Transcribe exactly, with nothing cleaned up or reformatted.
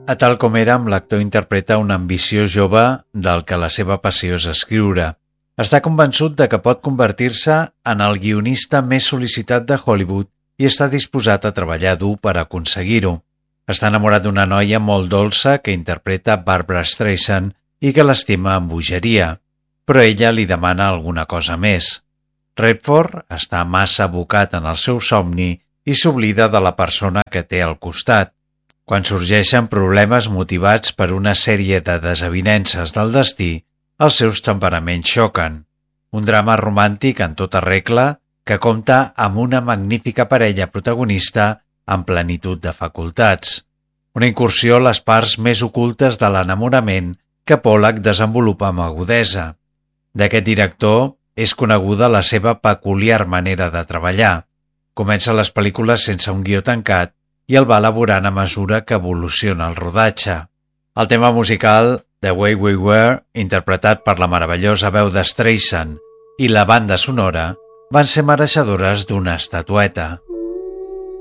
A Tal com érem, l'actor interpreta un ambiciós jove del que la seva passió és escriure. Està convençut de que pot convertir-se en el guionista més sol·licitat de Hollywood i està disposat a treballar dur per aconseguir-ho. Està enamorat d'una noia molt dolça que interpreta Barbra Streisand i que l'estima amb bogeria, però ella li demana alguna cosa més. Redford està massa abocat en el seu somni i s'oblida de la persona que té al costat. Quan sorgeixen problemes motivats per una sèrie de desavinences del destí, els seus temperaments xoquen. Un drama romàntic en tota regla que compta amb una magnífica parella protagonista amb plenitud de facultats. Una incursió a les parts més ocultes de l'enamorament que Pollack desenvolupa amb agudesa. D'aquest director és coneguda la seva peculiar manera de treballar. Comença les pel·lícules sense un guió tancat i el va elaborant a mesura que evoluciona el rodatge. El tema musical The Way We Were, interpretat per la meravellosa veu de Streisand, i la banda sonora van ser mereixedores d'una estatueta.